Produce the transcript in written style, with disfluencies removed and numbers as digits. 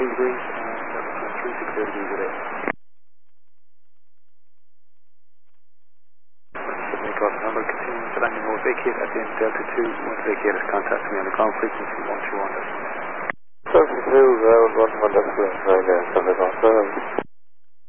degrees, and 360 degrees at 8. Make off number, continuing to landing mode, vacate at the end, Delta 2, once vacated, contact me on the ground frequency 121. Delta 2, ground 121, right there,